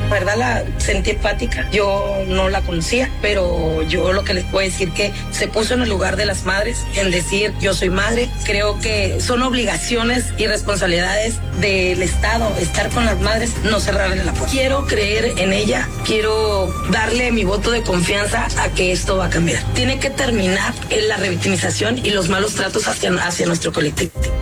La verdad la sentí empática, yo no la conocía, pero yo lo que les puedo decir que se puso en el lugar de las madres, en decir yo soy madre. Creo que son obligaciones y responsabilidades del Estado estar con las madres, no cerrarle la puerta. Quiero creer en ella, quiero darle mi voto de confianza a que esto va a cambiar. Tiene que terminar la revictimización y los malos tratos hacia nuestro colectivo.